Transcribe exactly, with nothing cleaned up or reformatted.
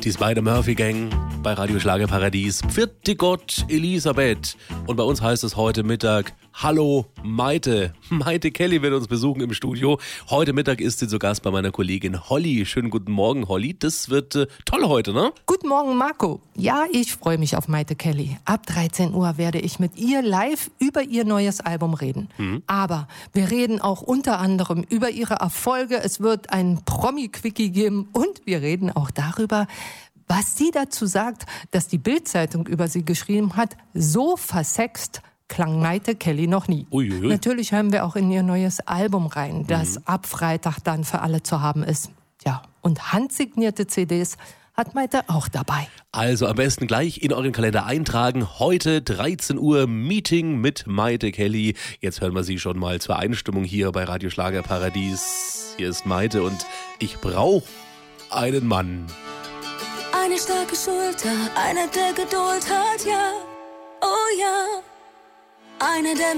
Die Spider-Murphy Gang bei Radio Schlagerparadies. Pfiat Gott, Elisabeth. Und bei uns heißt es heute Mittag: Hallo Maite. Maite Kelly wird uns besuchen im Studio. Heute Mittag ist sie zu Gast bei meiner Kollegin Holly. Schönen guten Morgen, Holly. Das wird äh, toll heute, ne? Guten Morgen, Marco. Ja, ich freue mich auf Maite Kelly. Ab dreizehn Uhr werde ich mit ihr live über ihr neues Album reden. Mhm. Aber wir reden auch unter anderem über ihre Erfolge. Es wird ein Promi-Quickie geben und wir reden auch darüber, was sie dazu sagt, dass die Bild-Zeitung über sie geschrieben hat: so versext klang Maite Kelly noch nie. Uiuiui. Natürlich hören wir auch in ihr neues Album rein, das mhm. ab Freitag dann für alle zu haben ist. Ja, und handsignierte C Ds hat Maite auch dabei. Also am besten gleich in euren Kalender eintragen. Heute dreizehn Uhr Meeting mit Maite Kelly. Jetzt hören wir sie schon mal zur Einstimmung hier bei Radio Schlagerparadies. Hier ist Maite und ich brauche einen Mann. Eine starke Schulter, einer, der Geduld hat, ja, oh ja. Einer, der